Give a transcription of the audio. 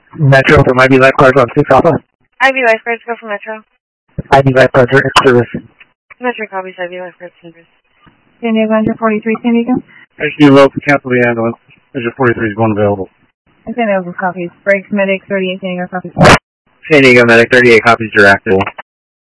Metro from IV Lifeguards on 6 Alpha. IV Lifeguards, go for Metro. IV Lifeguards are in service. Metro copies, IV Lifeguards service. San Diego, Enter 43, San Diego. Actually, low for cancel the ambulance. Measure 43 is going available. And San Diego copies. Brakes, Medic 38, San Diego copies. San Diego Medic 38 copies, you're active.